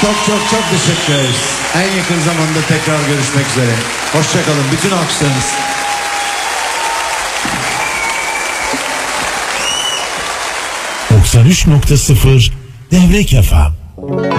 çok çok çok teşekkür ederiz. En yakın zamanda tekrar görüşmek üzere. Hoşçakalın. Bütün alkışlarınız. 93.0 Devrek FM.